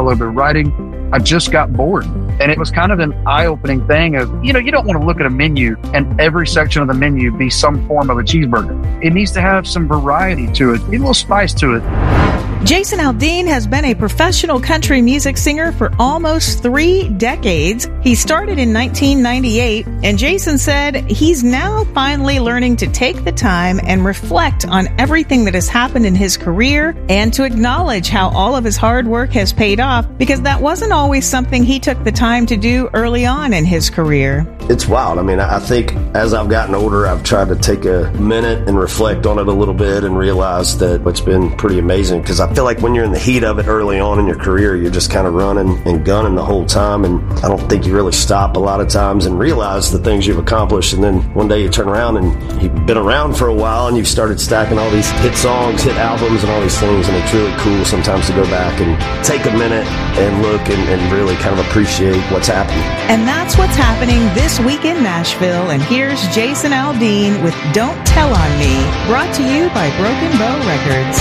little bit of writing. I just got bored. And it was kind of an eye-opening thing of, you don't want to look at a menu and every section of the menu be some form of a cheeseburger. It needs to have some variety to it, a little spice to it. Jason Aldean has been a professional country music singer for almost 3 decades. He started in 1998, and Jason said he's now finally learning to take the time and reflect on everything that has happened in his career and to acknowledge how all of his hard work has paid off, because that wasn't always something he took the time to do early on in his career. It's wild. I mean, I think as I've gotten older, I've tried to take a minute and reflect on it a little bit and realize that it's been pretty amazing, because I feel like when you're in the heat of it early on in your career, you're just kind of running and gunning the whole time, and I don't think you really stop a lot of times and realize the things you've accomplished. And then one day you turn around and you've been around for a while and you've started stacking all these hit songs, hit albums, and all these things, and it's really cool sometimes to go back and take a minute and look and really kind of appreciate what's happening. And that's what's happening this week in Nashville. And here's Jason Aldean with Don't Tell on Me, brought to you by Broken Bow Records.